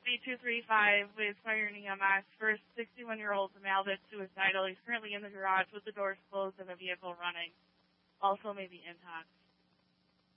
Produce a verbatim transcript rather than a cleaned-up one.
B two three five with Fire and E M S. First sixty-one-year-old male that's suicidal. He's currently in the garage with the doors closed and the vehicle running. Also maybe intact.